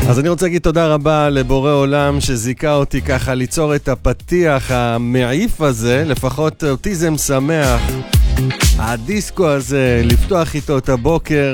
אז אני רוצה להגיד תודה רבה לבורא עולם שזיקה אותי ככה ליצור את הפתיח המעיף הזה, לפחות אותי זה משמח. הדיסקו הזה, לפתוח איתו את הבוקר.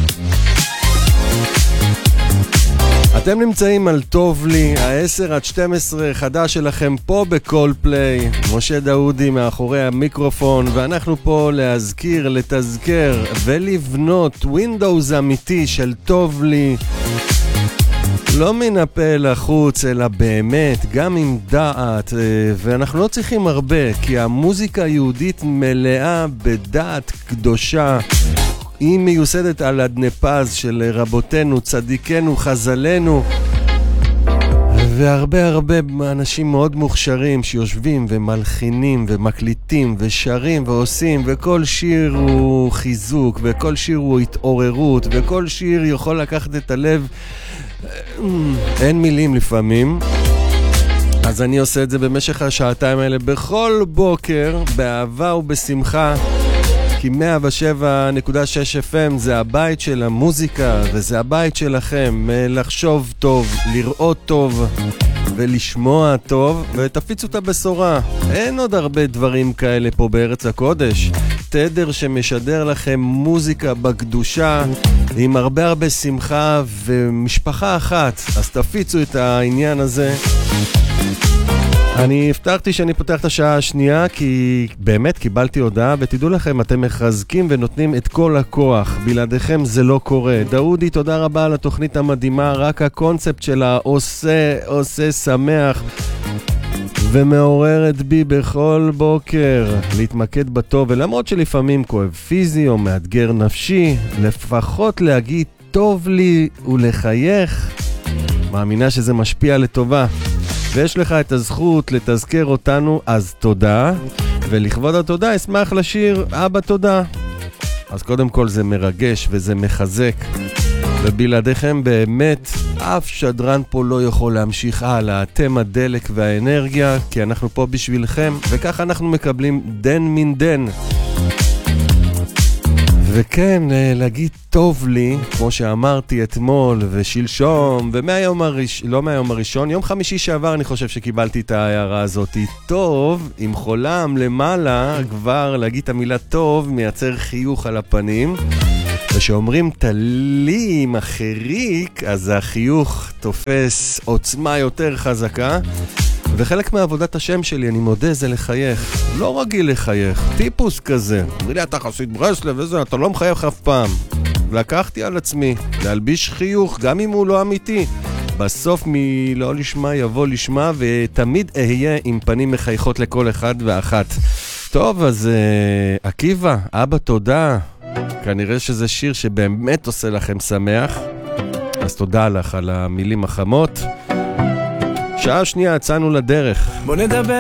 אתם נמצאים על טוב לי, ה-10-12 חדש שלכם פה בקול פליי. משה דאודי מאחורי המיקרופון, ואנחנו פה להזכיר, לתזכר ולבנות ווינדאוס אמיתי של טוב לי. לא מן הפה לחוץ, אלא באמת, גם עם דעת, ואנחנו לא צריכים הרבה, כי המוזיקה היהודית מלאה בדעת קדושה. היא מיוסדת על אדנפז של רבותינו, צדיקנו, חז"לנו, והרבה אנשים מאוד מוכשרים שיושבים ומלחינים ומקליטים ושרים ועושים, וכל שיר הוא חיזוק, וכל שיר הוא התעוררות, וכל שיר יכול לקחת את הלב. אין מילים לפעמים. אז אני עושה את זה במשך השעתיים האלה בכל בוקר, באהבה ובשמחה, כי 107.6 FM זה הבית של המוזיקה, וזה הבית שלכם לחשוב טוב, לראות טוב ולשמוע טוב, ותפיצו את הבשורה. אין עוד הרבה דברים כאלה פה בארץ הקודש. תדר שמשדר לכם מוזיקה בקדושה עם הרבה שמחה ומשפחה אחת, אז תפיצו את העניין הזה. אני הבטחתי שאני פותח את השעה השנייה, כי באמת קיבלתי הודעה, ותדעו לכם, אתם מחזקים ונותנים את כל הכוח. בלעדיכם זה לא קורה. דאודי, תודה רבה על התוכנית המדהימה, רק הקונספט שלה עושה שמח ומעוררת בי בכל בוקר להתמקד בטוב, ולמרות שלפעמים כואב פיזי או מאתגר נפשי, לפחות להגיד טוב לי ולחייך. מאמינה שזה משפיע לטובה. ויש לך את הזכות לתזכר אותנו, אז תודה. ולכבוד התודה אשמח לשיר אבא תודה. אז קודם כל זה מרגש וזה מחזק, ובלעדיכם באמת אף שדרן פה לא יכול להמשיך הלאה. אתם הדלק והאנרגיה, כי אנחנו פה בשבילכם, וכך אנחנו מקבלים דן מן דן. וכן, להגיד טוב לי, כמו שאמרתי אתמול ושלשום, לא מהיום הראשון, יום חמישי שעבר אני חושב שקיבלתי את ההערה הזאת. טוב, עם חולם למעלה, כבר להגיד את המילה טוב מייצר חיוך על הפנים. ושאומרים תלי עם החיריק, אז החיוך תופס עוצמה יותר חזקה. וחלק מעבודת השם שלי, אני מודה, זה לחייך. לא רגיל לחייך, טיפוס כזה. אמרי לי, אתה חסיד ברסלב וזה, אתה לא מחייך אף פעם. לקחתי על עצמי להלביש חיוך, גם אם הוא לא אמיתי. בסוף מלא לשמה יבוא לשמה, ותמיד אהיה עם פנים מחייכות לכל אחד ואחת. טוב, אז עקיבא, אבא תודה. כנראה שזה שיר שבאמת עושה לכם שמח. אז תודה לך על המילים החמות. שעה שנייה יצאנו לדרך. בוא נדבר